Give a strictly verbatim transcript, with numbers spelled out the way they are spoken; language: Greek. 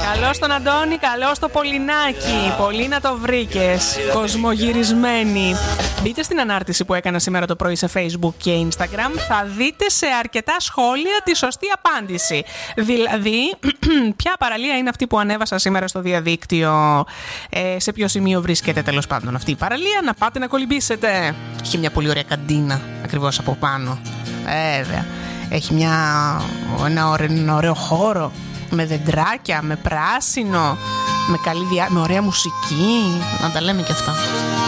Καλώς τον Αντώνη, καλώς το Πολυνάκι. Πολύ να το βρήκες. Κοσμογυρισμένη. Μπείτε στην ανάρτηση που έκανα σήμερα το πρωί σε Facebook και Instagram. Θα δείτε σε αρκετά σχόλια τη σωστή απάντηση. Δηλαδή, ποια παραλία είναι αυτή που ανέβασα σήμερα στο διαδίκτυο, ε, σε ποιο σημείο βρίσκεται τέλος πάντων αυτή η παραλία, να πάτε να κολυμπήσετε. Έχει μια πολύ ωραία καντίνα ακριβώς από πάνω. Βέβαια. Έχει μια, ένα, ωραίο, ένα ωραίο χώρο με δεντράκια, με πράσινο, με, καλή διά, με ωραία μουσική. Να τα λέμε και αυτά.